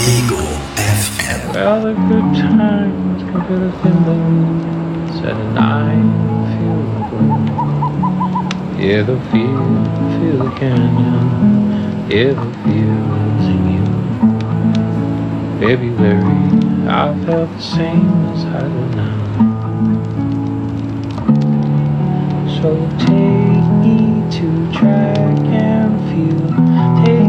Eagle FM. Well, the good times can feel the feelings, and I feel the gloom. Yeah, the feel the canyon. Yeah, the feels in you. February, I felt the same as I do now. So take